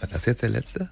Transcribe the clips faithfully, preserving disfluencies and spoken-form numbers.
War das jetzt der letzte?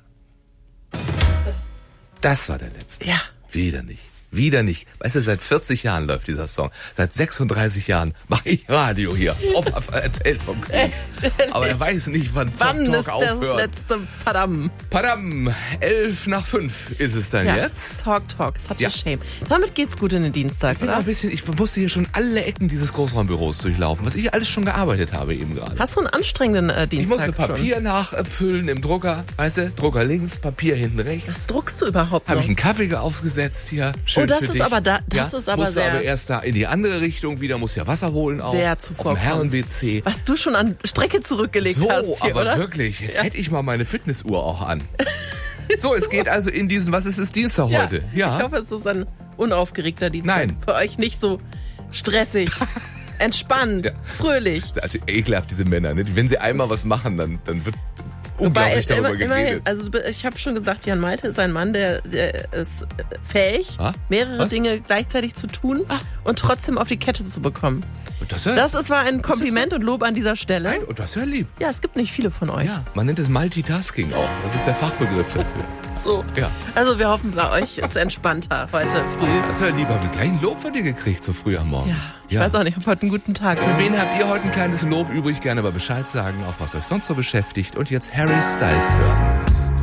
Das war der letzte. Ja. Wieder nicht. Wieder nicht. Weißt du, seit vierzig Jahren läuft dieser Song. Seit sechsunddreißig Jahren mache ich Radio hier. Opa erzählt vom Krieg. Aber er weiß nicht, wann Wann Talk ist Talk aufhört. das letzte Padam? Padam, elf nach fünf ist es dann Ja, jetzt. Talk Talk, such Ja. a shame. Damit geht's gut in den Dienstag, Ich bin oder? auch ein bisschen, ich musste hier schon alle Ecken dieses Großraumbüros durchlaufen, was ich alles schon gearbeitet habe eben gerade. Hast du einen anstrengenden äh, Ich Dienstag musste Papier schon? nachfüllen im Drucker, weißt du, Drucker links, Papier hinten rechts. Was druckst du überhaupt Habe noch? ich einen Kaffee aufgesetzt hier. Schön Oh, das für ist dich. aber da- das ja, ist aber musste sehr- aber erst da in die andere Richtung wieder, muss ja Wasser holen auch. Sehr Auf dem zuvorkommend. Herren-W C. Was du schon an Strecke zurückgelegt So, hast hier, aber oder? wirklich, jetzt hätte ich mal meine Fitnessuhr auch an. So, es geht also in diesen, was ist es, Dienstag heute? Ja. Ich hoffe, es ist ein unaufgeregter Dienstag. Nein. Für euch nicht so stressig, entspannt, Ja. fröhlich. Also ekelhaft, diese Männer. Ne? Wenn sie einmal was machen, dann, dann wird Wobei, unglaublich darüber immer, geredet. immerhin, also ich habe schon gesagt, Jan Malte ist ein Mann, der, der ist fähig, Ah? mehrere Was? Dinge gleichzeitig zu tun und trotzdem auf die Kette zu bekommen. Das, ist, Das ist, war ein ist Kompliment und Lob an dieser Stelle. nein, das ist ja lieb. Ja, es gibt nicht viele von euch. Ja, man nennt es Multitasking auch. Das ist der Fachbegriff dafür. So. Ja. Also wir hoffen, bei euch ist entspannter heute früh. Das ist ja lieb. Haben wir gleich ein Lob von dir gekriegt, so früh am Morgen. Ja, ich weiß auch nicht, ich habe heute einen guten Tag. Für wen habt ihr heute ein kleines Lob übrig? Gerne mal Bescheid sagen, auch was euch sonst so beschäftigt. Und jetzt Harry Styles hören.